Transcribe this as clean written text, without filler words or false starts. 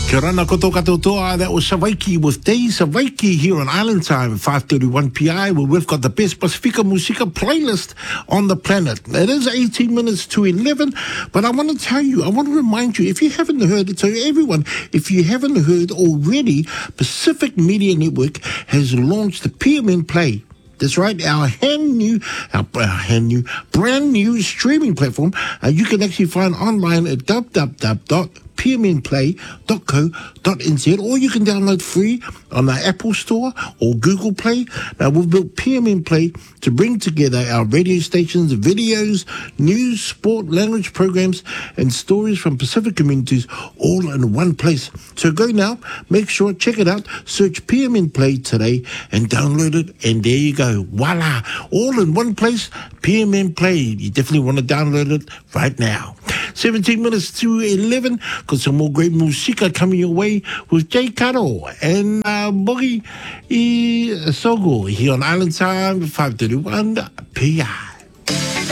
Kia rana koto katoa, that was Savaiki with Dave Savaiki here on Island Time, 5:31 PI, where we've got the best Pacifica Musica playlist on the planet. It is 18 minutes to 11, but I want to tell you, I want to remind you, if you haven't heard it, so everyone, if you haven't heard already, Pacific Media Network has launched the PMN Play. That's right, our brand new streaming platform. You can actually find online at www.pmnplay.co.nz, or you can download free on the Apple Store or Google Play. Now, we've built PMN Play to bring together our radio stations, videos, news, sport, language programs, and stories from Pacific communities all in one place. So go now, make sure, check it out, search PMN Play today and download it, and there you go. Voila! All in one place, PMN Play. You definitely want to download it right now. 17 minutes to 11, got some more great musica coming your way with Jay Caro and Boogie Sogo here on Island Time, 5:31 PI.